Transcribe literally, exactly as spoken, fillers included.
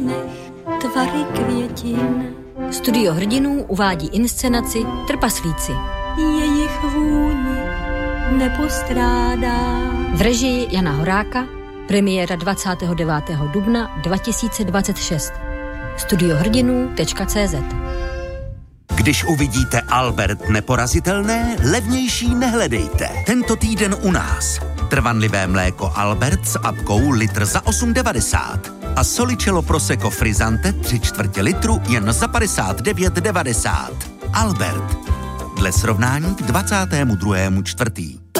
stínech tvary květin. Studio hrdinů uvádí inscenaci Trpaslíci. Jejich vůni nepostrádá. V režii Jana Horáka, premiéra dvacátého devátého dubna dva tisíce dvacet šest. studiohrdinů tečka cé zet. Když uvidíte Albert neporazitelné, levnější nehledejte. Tento týden u nás. Trvanlivé mléko Albert s apkou litr za osm devadesát. A Solicello Prosecco Frizzante tři čtvrtě litru jen za padesát devět devadesát. Albert. Dle srovnání k dvacátému druhému čtvrtý.